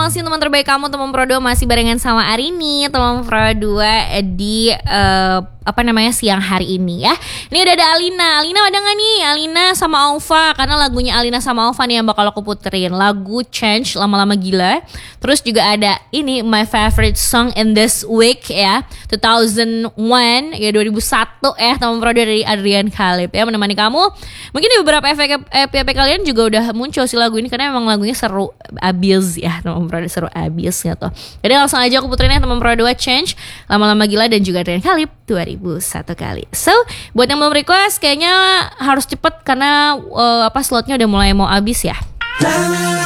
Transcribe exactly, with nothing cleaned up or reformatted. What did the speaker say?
masih teman terbaik kamu, teman Pro dua masih barengan sama Arini, teman Pro dua di uh, apa namanya siang hari ini ya. Ini udah ada Alina. Alina ada nggak nih? Alina sama Alfa, karena lagunya Alina sama Alfa nih yang bakal aku puterin. Lagu Change, Lama-Lama Gila. Terus juga ada ini My Favorite Song in This Week ya, dua ribu satu ya, dua ribu satu ya, teman Pro dua dari Adrian Khalib ya, menemani kamu. Mungkin di beberapa F Y P kalian juga udah muncul sih lagu ini, karena memang lagunya seru abis ya, teman Pro dua seru abis gitu. Jadi langsung aja aku puterin ya teman Pro dua, Change, Lama-Lama Gila dan juga Adrian Khalib dua ribu satu kali. So, buat yang belum request kayaknya harus cepet karena uh, apa slotnya udah mulai mau habis ya.